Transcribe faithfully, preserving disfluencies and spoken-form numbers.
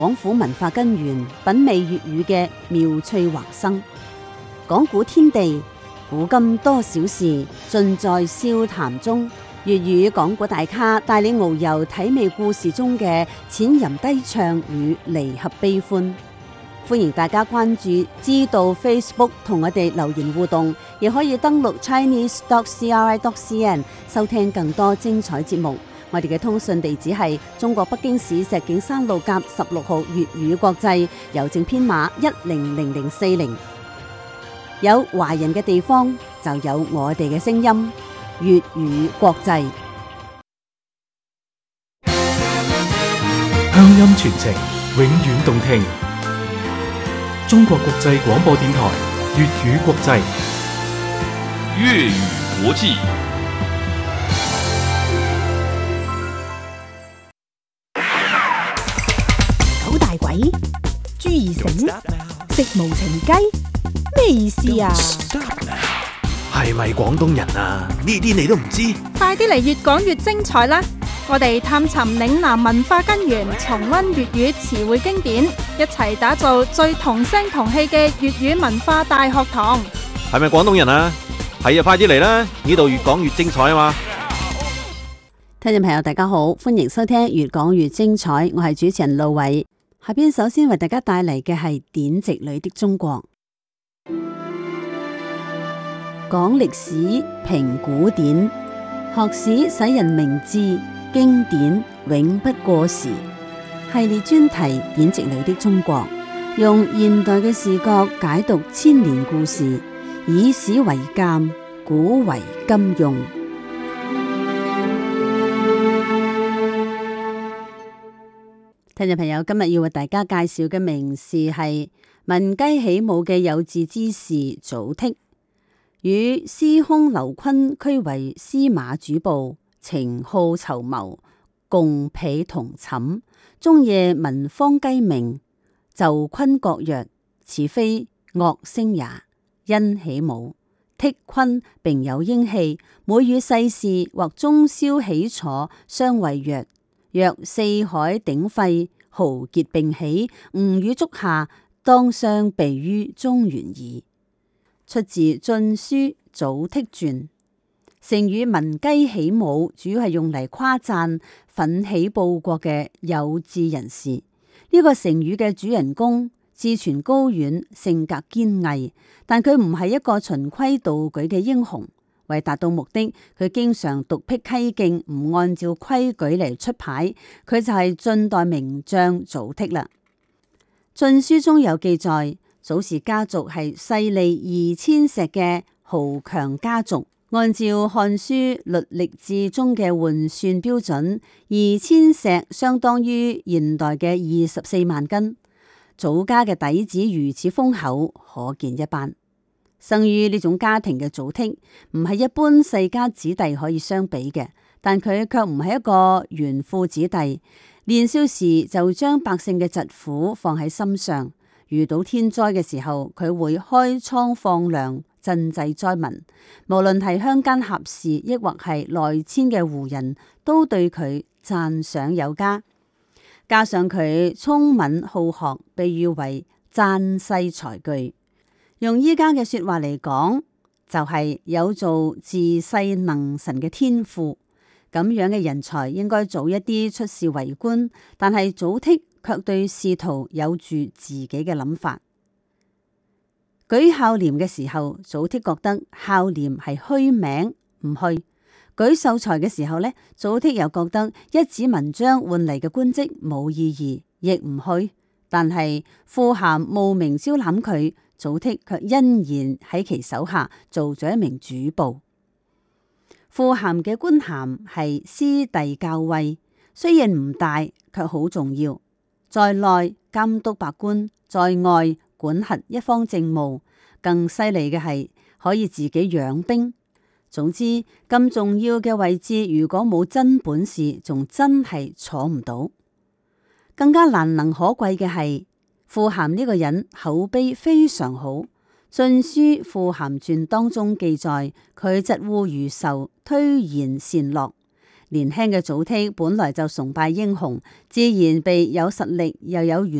廣府文化根源，品味粵語嘅妙趣橫生。講古天地，古今多少事，盡在笑談中。粵語講古大咖帶你遨遊體味故事中嘅淺吟低唱與離合悲歡。歡迎大家關注知道 Facebook 同我哋留言互動，亦可以登錄 chinese dot c r i dot c n 收聽更多精彩節目。我哋嘅通訊地址係中國北京市石景山路甲十六號粵語國際，郵政編碼一零零零四零。有華人嘅地方就有我哋嘅聲音，粵語國際。 鄉音傳情，永遠動聽。中國國際廣播電台粵語國際， 粵語國際。 九大簋，朱二繩，食無情雞，咩意思啊？ 係咪廣東人啊？呢啲你都唔知？ 快啲嚟越講越精彩啦！我哋探尋嶺南文化根源，重溫粵語詞彙經典，一齊打造最同聲同氣嘅粵語文化大學堂。 係咪廣東人啊？係啊，快啲嚟啦！呢度越講越精彩啊嘛！ 聽眾朋友大家好，歡迎收聽越講越精彩，我係主持人路偉。下邊首先為大家帶嚟嘅係典籍裏的中國。講歷史，評古典，學史使人明智，經典永不過時。系列專題典籍裏的中國，用現代嘅視角解讀千年故事，以史為鑑，古為今用。聽眾朋友，今日要為大家介紹嘅名士係聞雞起舞嘅有志之士祖逖，與司空劉琨俱為司馬主簿，情好籌謀，共被同寢。終夜聞方雞鳴，就琨覺曰：此非樂聲也，因起舞。剔琨並有英氣，每與世事或中宵起坐，相謂曰：若四海鼎沸，豪傑並起，吾與足下，當相避於中原矣。出自《晉書·祖逖傳》。成語聞雞起舞主要係用嚟誇讚奮起報國嘅有志人士。呢、這個成語嘅主人公志存高遠，性格堅毅，但佢唔係一個循規蹈矩嘅英雄。為達到目的，佢經常獨辟蹊徑，唔按照規矩嚟出牌。佢就係晉代名將祖逖啦。晉書中有記載，祖氏家族係勢力二千石嘅豪強家族。按照《漢書律曆志》中嘅換算標準，二千石相當於現代嘅二十四萬斤。祖家嘅底子如此豐厚，可見一斑。生於呢種家庭嘅祖逖，唔係一般世家子弟可以相比嘅，但佢卻唔係一個紈絝子弟。年少時就將百姓嘅疾苦放喺心上，遇到天災嘅時候，佢會開倉放糧，賑濟災民。無論係鄉間俠士，抑或係內遷嘅胡人，都對佢讚賞有加。加上佢聰敏好學，被譽為贊世才具。用依家嘅說話嚟講，就係、是、有做治世能臣嘅天賦。咁樣嘅人才應該早一啲出仕為官，但係祖逖卻對仕途有住自己嘅諗法。舉孝廉嘅時候，祖逖覺得孝廉係虛名，唔去；舉秀才嘅時候呢，祖逖又覺得一紙文章換嚟嘅官職冇意義，亦唔去。但係富咸慕名招攬佢，祖逖卻欣然喺其手下做咗一名主簿。富咸嘅官銜係司隸校尉，雖然唔大，卻好重要。在內監督百官，在外管轄一方政務。更犀利嘅係可以自己養兵。總之咁重要嘅位置，如果冇真本事，仲真係坐唔到。更加難能可貴嘅係富咸呢個人口碑非常好。《晉書·富咸傳》當中記載，佢疾惡如仇，推賢善樂。 年輕嘅祖逖本來就崇拜英雄，自然被有實力又有元